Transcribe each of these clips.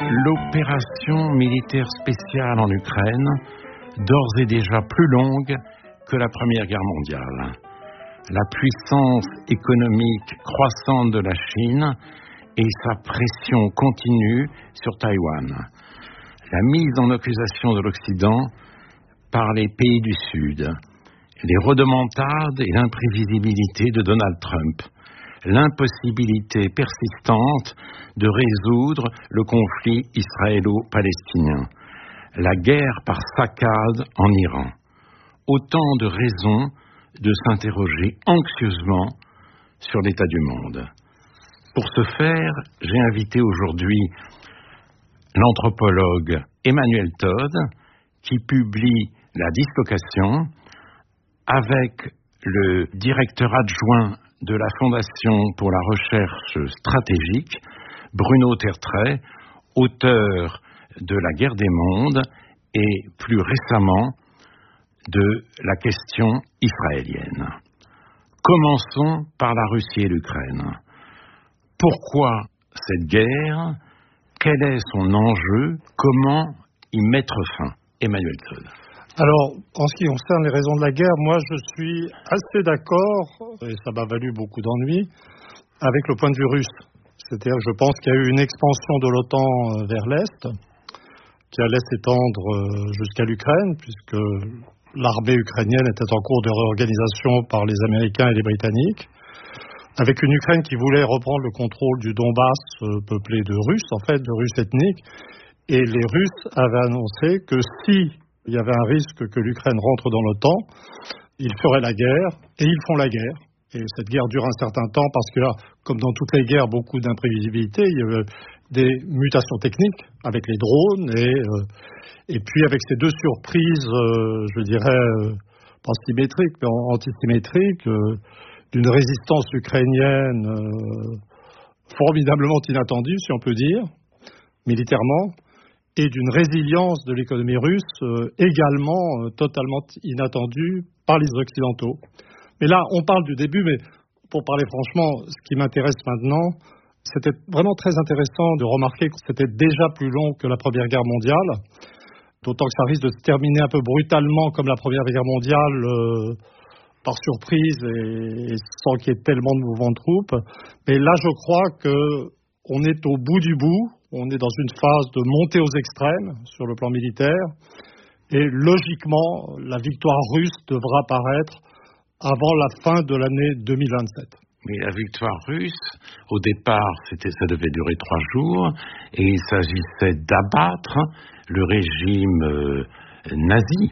L'opération militaire spéciale en Ukraine, d'ores et déjà plus longue que la Première Guerre mondiale. La puissance économique croissante de la Chine et sa pression continue sur Taïwan. La mise en accusation de l'Occident par les pays du Sud. Les rodomontades et l'imprévisibilité de Donald Trump. L'impossibilité persistante de résoudre le conflit israélo-palestinien. La guerre par saccade en Iran. Autant de raisons de s'interroger anxieusement sur l'état du monde. Pour ce faire, j'ai invité aujourd'hui l'anthropologue Emmanuel Todd, qui publie La dislocation, avec le directeur adjoint de la Fondation pour la recherche stratégique, Bruno Tertrais, auteur de La guerre des mondes et plus récemment de la question israélienne. Commençons par la Russie et l'Ukraine. Pourquoi cette guerre? Quel est son enjeu? Comment y mettre fin? Emmanuel Todd. Alors, en ce qui concerne les raisons de la guerre, moi je suis assez d'accord, et ça m'a valu beaucoup d'ennuis, avec le point de vue russe. C'est-à-dire que je pense qu'il y a eu une expansion de l'OTAN vers l'Est, qui allait s'étendre jusqu'à l'Ukraine, puisque l'armée ukrainienne était en cours de réorganisation par les Américains et les Britanniques, avec une Ukraine qui voulait reprendre le contrôle du Donbass, peuplé de Russes, en fait, de Russes ethniques, et les Russes avaient annoncé que si il y avait un risque que l'Ukraine rentre dans l'OTAN, ils feraient la guerre, et ils font la guerre. Et cette guerre dure un certain temps parce que là, comme dans toutes les guerres, beaucoup d'imprévisibilité, il y avait des mutations techniques avec les drones, et puis avec ces deux surprises, je dirais, pas symétriques, mais antisymétriques, d'une résistance ukrainienne formidablement inattendue, si on peut dire, militairement, et d'une résilience de l'économie russe également totalement inattendue par les Occidentaux. Mais là, on parle du début, mais pour parler franchement, ce qui m'intéresse maintenant, c'était vraiment très intéressant de remarquer que c'était déjà plus long que la Première Guerre mondiale, d'autant que ça risque de se terminer un peu brutalement comme la Première Guerre mondiale, par surprise et sans qu'il y ait tellement de mouvements de troupes. Mais là, je crois qu'on est au bout du bout. On est dans une phase de montée aux extrêmes sur le plan militaire. Et logiquement, la victoire russe devra apparaître avant la fin de l'année 2027. Mais la victoire russe, au départ, ça devait durer 3 jours, et il s'agissait d'abattre le régime nazi,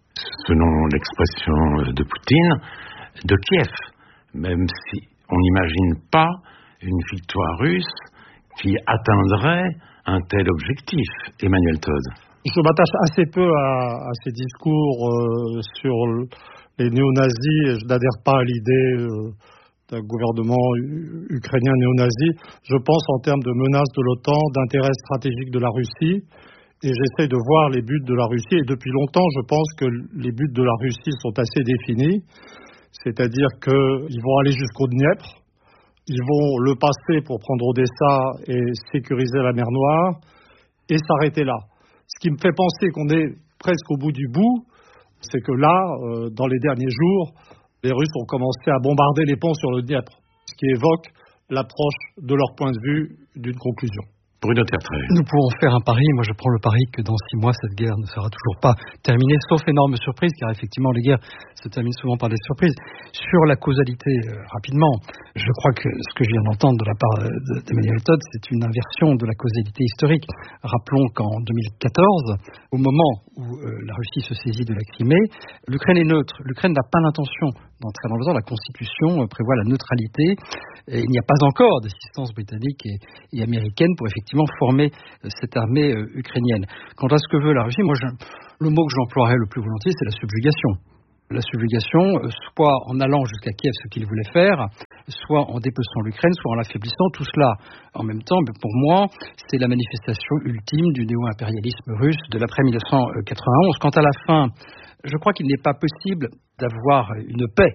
selon l'expression de Poutine, de Kiev, même si on n'imagine pas une victoire russe qui atteindrait un tel objectif. Emmanuel Todd. Je m'attache assez peu à ces discours sur les néo-nazis, et je n'adhère pas à l'idée d'un gouvernement ukrainien néo-nazi. Je pense en termes de menace de l'OTAN, d'intérêt stratégique de la Russie, et j'essaie de voir les buts de la Russie. Et depuis longtemps, je pense que les buts de la Russie sont assez définis, c'est-à-dire qu'ils vont aller jusqu'au Dniepr, ils vont le passer pour prendre Odessa et sécuriser la mer Noire, et s'arrêter là. Ce qui me fait penser qu'on est presque au bout du bout, c'est que là, dans les derniers jours, les Russes ont commencé à bombarder les ponts sur le Dniepr, ce qui évoque l'approche de leur point de vue d'une conclusion. Bruno Tertrais. Nous pouvons faire un pari. Moi, je prends le pari que dans 6 mois, cette guerre ne sera toujours pas terminée, sauf énorme surprise, car effectivement, les guerres se terminent souvent par des surprises. Sur la causalité, rapidement, je crois que ce que je viens d'entendre de la part d'Emmanuel Todd, c'est une inversion de la causalité historique. Rappelons qu'en 2014, au moment où la Russie se saisit de la Crimée, l'Ukraine est neutre. L'Ukraine n'a pas l'intention d'entrer dans l'OTAN. La Constitution prévoit la neutralité. Et il n'y a pas encore d'assistance britannique et américaine pour effectivement former cette armée ukrainienne. Quant à ce que veut la Russie, moi, le mot que j'emploierais le plus volontiers, c'est la subjugation. La subjugation, soit en allant jusqu'à Kiev, ce qu'il voulait faire, soit en dépeçant l'Ukraine, soit en l'affaiblissant. Tout cela, en même temps, pour moi, c'est la manifestation ultime du néo-impérialisme russe de l'après 1991. Quant à la fin, je crois qu'il n'est pas possible d'avoir une paix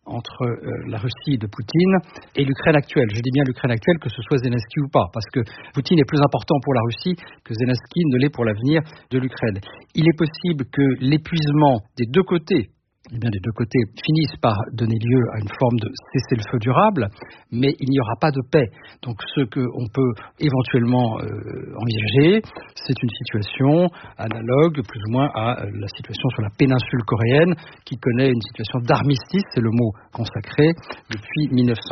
entre la Russie de Poutine et l'Ukraine actuelle. Je dis bien l'Ukraine actuelle, que ce soit Zelensky ou pas, parce que Poutine est plus important pour la Russie que Zelensky ne l'est pour l'avenir de l'Ukraine. Il est possible que l'épuisement des deux côtés, les deux côtés finissent par donner lieu à une forme de cessez-le-feu durable, mais il n'y aura pas de paix. Donc ce qu'on peut éventuellement envisager, c'est une situation analogue plus ou moins à la situation sur la péninsule coréenne, qui connaît une situation d'armistice, c'est le mot consacré, depuis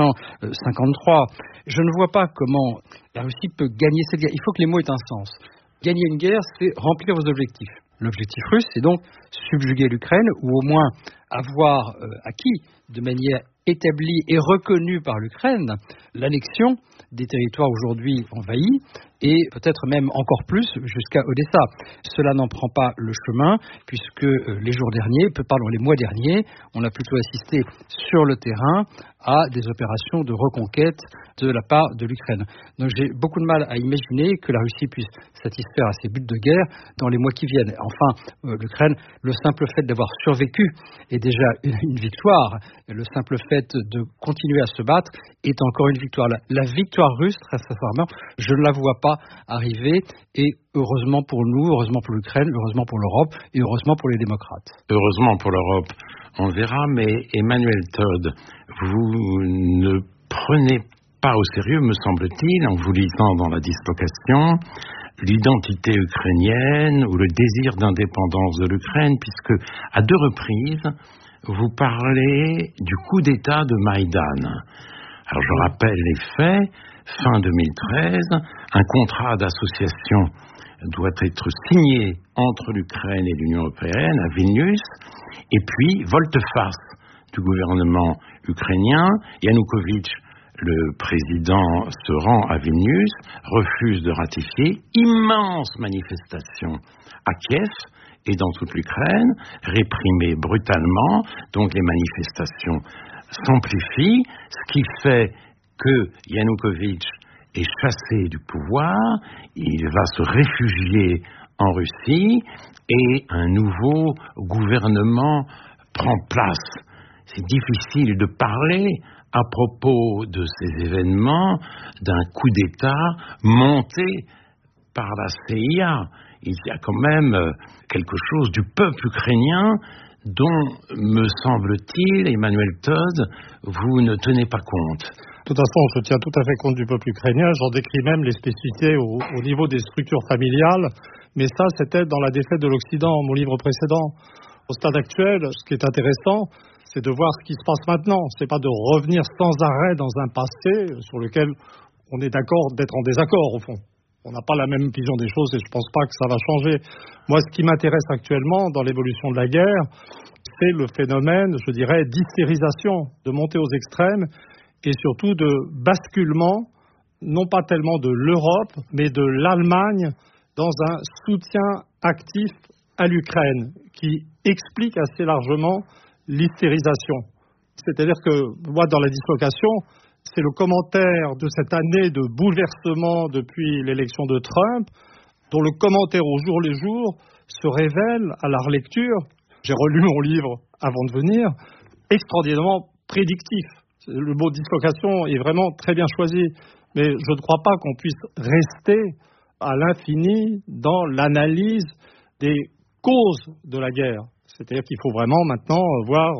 1953. Je ne vois pas comment la Russie peut gagner cette guerre. Il faut que les mots aient un sens. Gagner une guerre, c'est remplir vos objectifs. L'objectif russe, c'est donc subjuguer l'Ukraine, ou au moins avoir acquis de manière établie et reconnue par l'Ukraine l'annexion des territoires aujourd'hui envahis, et peut-être même encore plus jusqu'à Odessa. Cela n'en prend pas le chemin, puisque les jours derniers, pardon, les mois derniers, on a plutôt assisté sur le terrain à des opérations de reconquête de la part de l'Ukraine. Donc j'ai beaucoup de mal à imaginer que la Russie puisse satisfaire à ses buts de guerre dans les mois qui viennent. Enfin, l'Ukraine, le simple fait d'avoir survécu est déjà une victoire. Le simple fait de continuer à se battre est encore une victoire. La victoire russe, très sincèrement, je ne la vois pas arriver, et heureusement pour nous, heureusement pour l'Ukraine, heureusement pour l'Europe et heureusement pour les démocrates. Heureusement pour l'Europe, on verra, mais Emmanuel Todd, vous ne prenez pas au sérieux, me semble-t-il, en vous lisant dans la dislocation, l'identité ukrainienne ou le désir d'indépendance de l'Ukraine, puisque à 2 reprises, vous parlez du coup d'État de Maïdan. Alors je rappelle les faits. Fin 2013, un contrat d'association doit être signé entre l'Ukraine et l'Union européenne à Vilnius, et puis volte-face du gouvernement ukrainien. Yanukovych, le président, se rend à Vilnius, refuse de ratifier. Immense manifestation à Kiev et dans toute l'Ukraine, réprimée brutalement, donc les manifestations s'amplifient, ce qui fait que Yanukovych est chassé du pouvoir, il va se réfugier en Russie et un nouveau gouvernement prend place. C'est difficile de parler à propos de ces événements d'un coup d'État monté par la CIA. Il y a quand même quelque chose du peuple ukrainien dont, me semble-t-il, Emmanuel Todd, vous ne tenez pas compte. De toute façon, je tiens tout à fait compte du peuple ukrainien. J'en décris même les spécificités au niveau des structures familiales. Mais ça, c'était dans la défaite de l'Occident, mon livre précédent. Au stade actuel, ce qui est intéressant, c'est de voir ce qui se passe maintenant. C'est pas de revenir sans arrêt dans un passé sur lequel on est d'accord d'être en désaccord, au fond. On n'a pas la même vision des choses et je ne pense pas que ça va changer. Moi, ce qui m'intéresse actuellement dans l'évolution de la guerre, c'est le phénomène, je dirais, d'hystérisation, de montée aux extrêmes, et surtout de basculement, non pas tellement de l'Europe, mais de l'Allemagne dans un soutien actif à l'Ukraine, qui explique assez largement l'hystérisation. C'est-à-dire que, moi, dans la dislocation, c'est le commentaire de cette année de bouleversement depuis l'élection de Trump, dont le commentaire au jour le jour se révèle à la relecture. J'ai relu mon livre avant de venir, extraordinairement prédictif. Le mot dislocation est vraiment très bien choisi, mais je ne crois pas qu'on puisse rester à l'infini dans l'analyse des causes de la guerre. C'est-à-dire qu'il faut vraiment maintenant voir,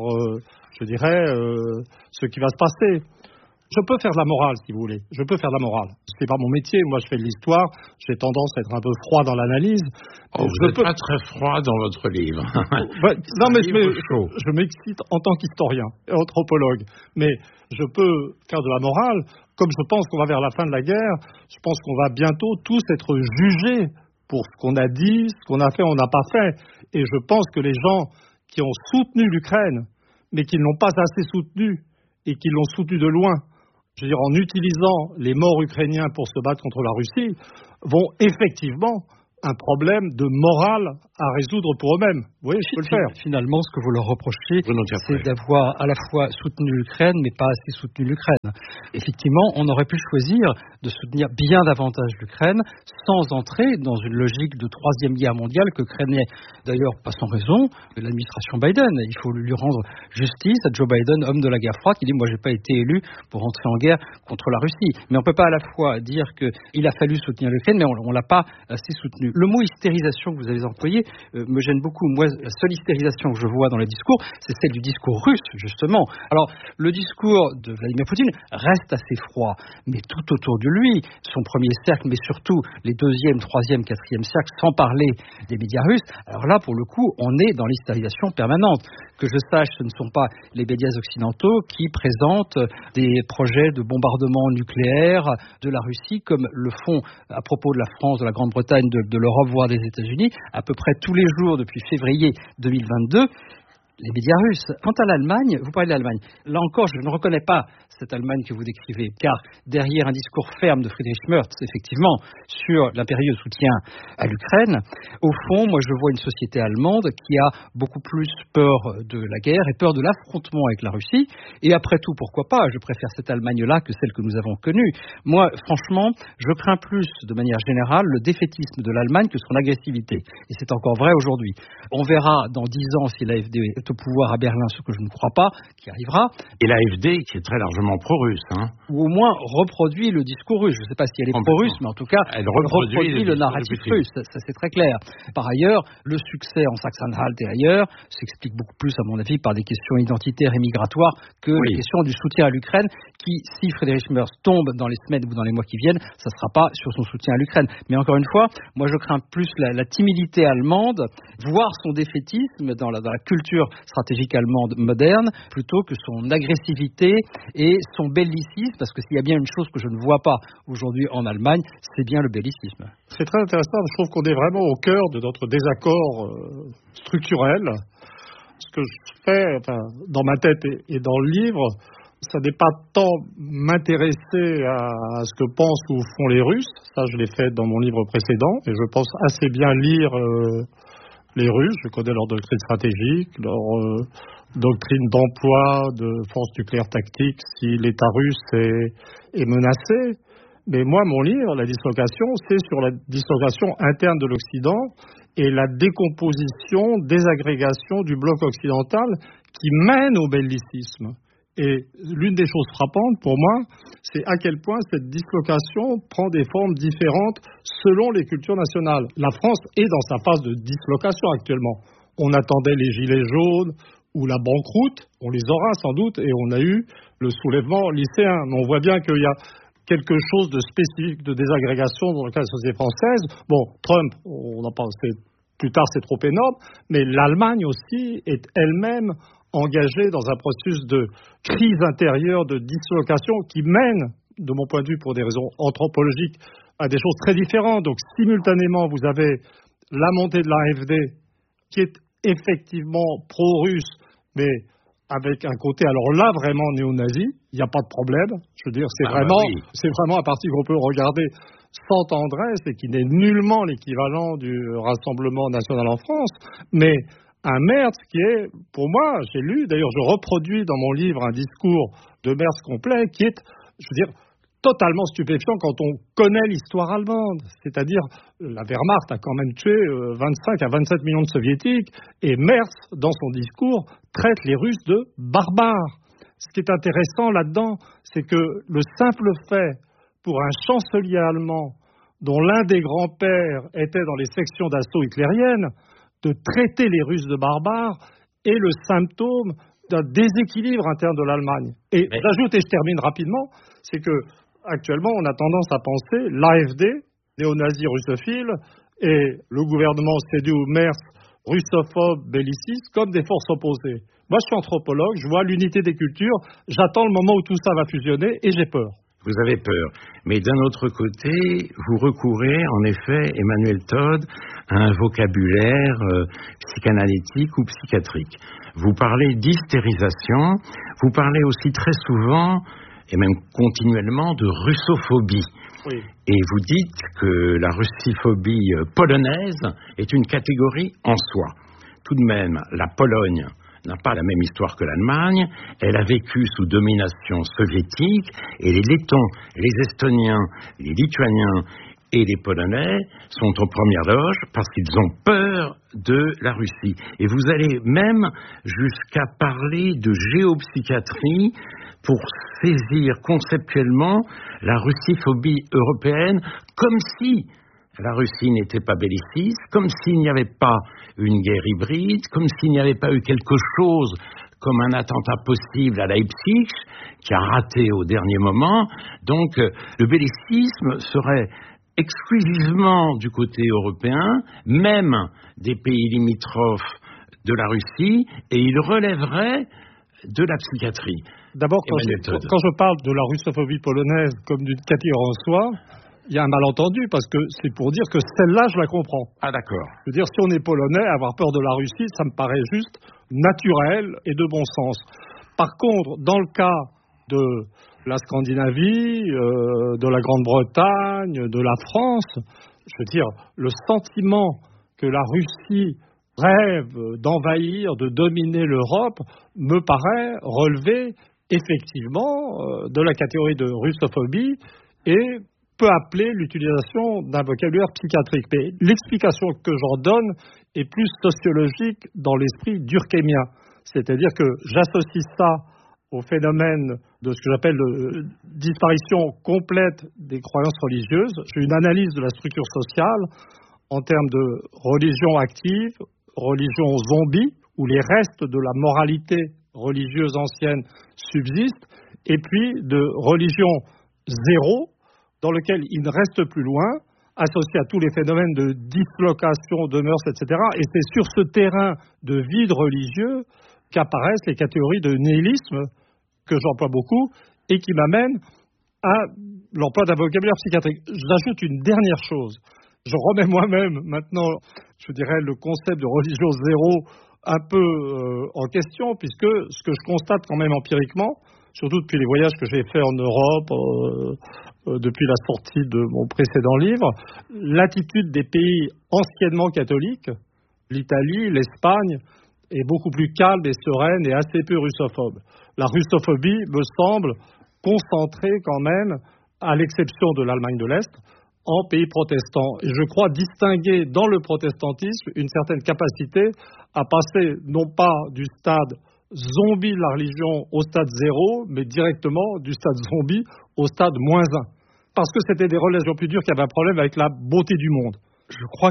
ce qui va se passer. Je peux faire de la morale, si vous voulez. Je peux faire de la morale. C'est pas mon métier. Moi, je fais de l'histoire. J'ai tendance à être un peu froid dans l'analyse. Vous n'êtes pas très froid dans votre livre. Non, mais je m'excite en tant qu'historien, anthropologue. Mais je peux faire de la morale. Comme je pense qu'on va vers la fin de la guerre, je pense qu'on va bientôt tous être jugés pour ce qu'on a dit, ce qu'on a fait, on n'a pas fait. Et je pense que les gens qui ont soutenu l'Ukraine, mais qui ne l'ont pas assez soutenu et qui l'ont soutenu de loin, je veux dire, en utilisant les morts ukrainiens pour se battre contre la Russie, vont effectivement un problème de morale à résoudre pour eux-mêmes. Oui, je peux le faire. Finalement, ce que vous leur reprochez, c'est d'avoir à la fois soutenu l'Ukraine, mais pas assez soutenu l'Ukraine. Effectivement, on aurait pu choisir de soutenir bien davantage l'Ukraine sans entrer dans une logique de troisième guerre mondiale que craignait d'ailleurs, pas sans raison, l'administration Biden. Il faut lui rendre justice à Joe Biden, homme de la guerre froide, qui dit « Moi, j'ai pas été élu pour entrer en guerre contre la Russie ». Mais on peut pas à la fois dire qu'il a fallu soutenir l'Ukraine, mais on l'a pas assez soutenu. Le mot hystérisation que vous avez employé me gêne beaucoup. Moi, la seule hystérisation que je vois dans les discours, c'est celle du discours russe, justement. Alors, le discours de Vladimir Poutine reste assez froid, mais tout autour de lui, son premier cercle, mais surtout les deuxième, troisième, quatrième cercles, sans parler des médias russes, alors là, pour le coup, on est dans l'hystérisation permanente. Que je sache, ce ne sont pas les médias occidentaux qui présentent des projets de bombardement nucléaire de la Russie, comme le font à propos de la France, de la Grande-Bretagne, de l'Europe, voire des États-Unis, à peu près tous les jours depuis février 2022, les médias russes. Quant à l'Allemagne, vous parlez de l'Allemagne. Là encore, je ne reconnais pas cette Allemagne que vous décrivez, car derrière un discours ferme de Friedrich Merz, effectivement, sur l'impérieux soutien à l'Ukraine, au fond, moi je vois une société allemande qui a beaucoup plus peur de la guerre et peur de l'affrontement avec la Russie. Et après tout, pourquoi pas? Je préfère cette Allemagne-là que celle que nous avons connue. Moi, franchement, je crains plus, de manière générale, le défaitisme de l'Allemagne que son agressivité. Et c'est encore vrai aujourd'hui. On verra dans 10 ans si l'AfD est au pouvoir à Berlin, ce que je ne crois pas, qui arrivera. Et l'AfD qui est très largement pro-russe. Ou au moins reproduit le discours russe. Je ne sais pas si elle est pro-russe, mais en tout cas, elle reproduit le narratif russe. Ça, c'est très clair. Par ailleurs, le succès en Sachsen-Anhalt et ailleurs s'explique beaucoup plus, à mon avis, par des questions identitaires et migratoires que les questions du soutien à l'Ukraine, qui, si Friedrich Merz tombe dans les semaines ou dans les mois qui viennent, ça ne sera pas sur son soutien à l'Ukraine. Mais encore une fois, moi je crains plus la timidité allemande, voire son défaitisme dans la culture stratégique allemande moderne, plutôt que son agressivité et son bellicisme, parce que s'il y a bien une chose que je ne vois pas aujourd'hui en Allemagne, c'est bien le bellicisme. C'est très intéressant, je trouve qu'on est vraiment au cœur de notre désaccord structurel. Ce que je fais dans ma tête et dans le livre, ça n'est pas tant m'intéresser à ce que pensent ou font les Russes, ça je l'ai fait dans mon livre précédent, et je pense assez bien lire les Russes, je connais leur doctrine stratégique, leur doctrine d'emploi de forces nucléaires tactiques si l'État russe est menacé. Mais moi, mon livre, La dislocation, c'est sur la dislocation interne de l'Occident et la décomposition, désagrégation du bloc occidental qui mène au bellicisme. Et l'une des choses frappantes pour moi, c'est à quel point cette dislocation prend des formes différentes selon les cultures nationales. La France est dans sa phase de dislocation actuellement. On attendait les gilets jaunes ou la banqueroute, on les aura sans doute, et on a eu le soulèvement lycéen. Mais on voit bien qu'il y a quelque chose de spécifique de désagrégation dans le cas de la société française. Bon, Trump, on en parle plus tard, c'est trop énorme, mais l'Allemagne aussi est elle-même engagée dans un processus de crise intérieure, de dislocation qui mène, de mon point de vue, pour des raisons anthropologiques, à des choses très différentes. Donc, simultanément, vous avez la montée de l'AfD qui est effectivement pro-russe, mais avec un côté, alors là, vraiment néo-nazi, il n'y a pas de problème. Je veux dire, c'est vraiment un parti qu'on peut regarder sans tendresse et qui n'est nullement l'équivalent du Rassemblement national en France, mais un Merz qui est, pour moi, j'ai lu, d'ailleurs je reproduis dans mon livre un discours de Merz complet qui est, je veux dire, totalement stupéfiant quand on connaît l'histoire allemande. C'est-à-dire, la Wehrmacht a quand même tué 25 à 27 millions de soviétiques et Merz, dans son discours, traite les Russes de barbares. Ce qui est intéressant là-dedans, c'est que le simple fait pour un chancelier allemand dont l'un des grands-pères était dans les sections d'assaut hitlériennes, de traiter les Russes de barbares est le symptôme d'un déséquilibre interne de l'Allemagne. Et j'ajoute, et je termine rapidement, c'est que actuellement on a tendance à penser l'AfD, néo-nazi russophile, et le gouvernement CDU-Merz, russophobe, belliciste, comme des forces opposées. Moi je suis anthropologue, je vois l'unité des cultures, j'attends le moment où tout ça va fusionner et j'ai peur. Vous avez peur. Mais d'un autre côté, vous recourez, en effet, Emmanuel Todd, à un vocabulaire psychanalytique ou psychiatrique. Vous parlez d'hystérisation, vous parlez aussi très souvent, et même continuellement, de russophobie. Oui. Et vous dites que la russophobie polonaise est une catégorie en soi. tout de même, la Pologne n'a pas la même histoire que l'Allemagne. Elle a vécu sous domination soviétique et les Lettons, les Estoniens, les Lituaniens et les Polonais sont aux premières loges parce qu'ils ont peur de la Russie. Et vous allez même jusqu'à parler de géopsychiatrie pour saisir conceptuellement la russiphobie européenne, comme si la Russie n'était pas belliciste, comme s'il n'y avait pas une guerre hybride, comme s'il n'y avait pas eu quelque chose comme un attentat possible à Leipzig, qui a raté au dernier moment. Donc, le bellicisme serait exclusivement du côté européen, même des pays limitrophes de la Russie, et il relèverait de la psychiatrie. D'abord, quand je parle de la russophobie polonaise comme d'une catégorie en soi, il y a un malentendu, parce que c'est pour dire que celle-là, je la comprends. Ah, d'accord. Je veux dire, si on est polonais, avoir peur de la Russie, ça me paraît juste naturel et de bon sens. Par contre, dans le cas de la Scandinavie, de la Grande-Bretagne, de la France, je veux dire, le sentiment que la Russie rêve d'envahir, de dominer l'Europe, me paraît relever effectivement de la catégorie de russophobie et peut appeler l'utilisation d'un vocabulaire psychiatrique. Mais l'explication que j'en donne est plus sociologique dans l'esprit durkheimien. C'est-à-dire que j'associe ça au phénomène de ce que j'appelle la disparition complète des croyances religieuses. J'ai une analyse de la structure sociale en termes de religion active, religion zombie, où les restes de la moralité religieuse ancienne subsistent, et puis de religion zéro, dans lequel il ne reste plus loin, associé à tous les phénomènes de dislocation de mœurs, etc. Et c'est sur ce terrain de vide religieux qu'apparaissent les catégories de nihilisme, que j'emploie beaucoup, et qui m'amènent à l'emploi d'un vocabulaire psychiatrique. J'ajoute une dernière chose. Je remets moi-même maintenant, je dirais, le concept de religion zéro un peu en question, puisque ce que je constate quand même empiriquement, surtout depuis les voyages que j'ai faits en Europe, depuis la sortie de mon précédent livre, l'attitude des pays anciennement catholiques, l'Italie, l'Espagne, est beaucoup plus calme et sereine et assez peu russophobe. La russophobie me semble concentrée quand même, à l'exception de l'Allemagne de l'Est, en pays protestants. Et je crois distinguer dans le protestantisme une certaine capacité à passer non pas du stade zombie de la religion au stade 0, mais directement du stade zombie au stade -1. Parce que c'était des religions plus dures qui avaient un problème avec la beauté du monde. Je crois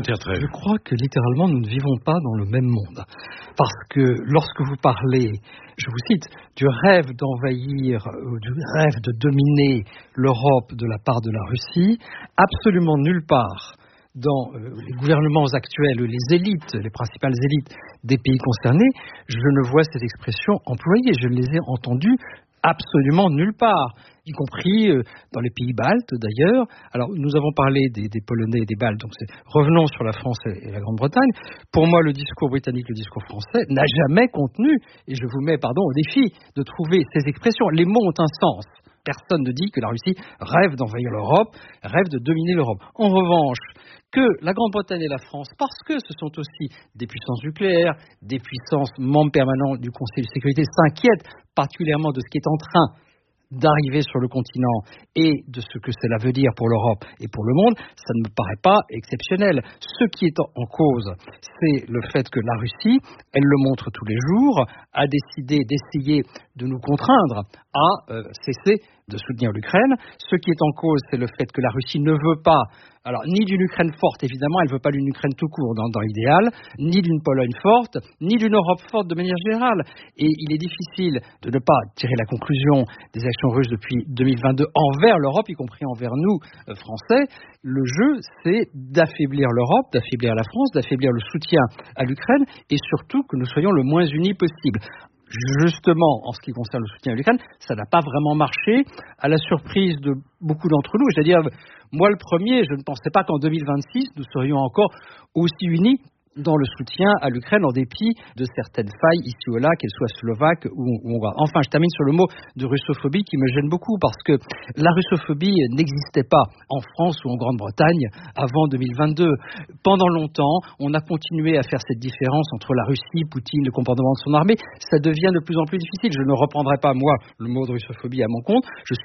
que littéralement nous ne vivons pas dans le même monde. Parce que lorsque vous parlez, je vous cite, du rêve d'envahir, du rêve de dominer l'Europe de la part de la Russie, absolument nulle part dans les gouvernements actuels, les élites, les principales élites des pays concernés, je ne vois ces expressions employées. Je les ai entendues absolument nulle part, y compris dans les pays baltes d'ailleurs. Alors nous avons parlé des Polonais et des Baltes, donc revenons sur la France et la Grande-Bretagne. Pour moi, le discours britannique, le discours français n'a jamais contenu, et je vous mets au défi de trouver ces expressions. Les mots ont un sens. Personne ne dit que la Russie rêve d'envahir l'Europe, rêve de dominer l'Europe. En revanche, que la Grande-Bretagne et la France, parce que ce sont aussi des puissances nucléaires, des puissances membres permanents du Conseil de sécurité, s'inquiètent particulièrement de ce qui est en train d'arriver sur le continent et de ce que cela veut dire pour l'Europe et pour le monde, ça ne me paraît pas exceptionnel. Ce qui est en cause, c'est le fait que la Russie, elle le montre tous les jours, a décidé d'essayer de nous contraindre à cesser de soutenir l'Ukraine. Ce qui est en cause, c'est le fait que la Russie ne veut pas, alors ni d'une Ukraine forte, évidemment, elle ne veut pas d'une Ukraine tout court dans l'idéal, ni d'une Pologne forte, ni d'une Europe forte de manière générale. Et il est difficile de ne pas tirer la conclusion des actions russes depuis 2022 envers l'Europe, y compris envers nous, Français. Le jeu, c'est d'affaiblir l'Europe, d'affaiblir la France, d'affaiblir le soutien à l'Ukraine, et surtout que nous soyons le moins unis possible. Justement, en ce qui concerne le soutien à l'Ukraine, ça n'a pas vraiment marché, à la surprise de beaucoup d'entre nous. C'est-à-dire, moi le premier, je ne pensais pas qu'en 2026, nous serions encore aussi unis dans le soutien à l'Ukraine en dépit de certaines failles ici ou là, qu'elles soient slovaques ou hongroises. Enfin, je termine sur le mot de russophobie qui me gêne beaucoup parce que la russophobie n'existait pas en France ou en Grande-Bretagne avant 2022. Pendant longtemps, on a continué à faire cette différence entre la Russie, Poutine, le comportement de son armée. Ça devient de plus en plus difficile. Je ne reprendrai pas, moi, le mot de russophobie à mon compte. Je